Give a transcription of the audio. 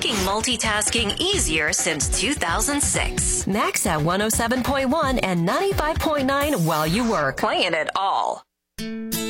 making multitasking easier since 2006. Max at 107.1 and 95.9 while you work. Playing it all.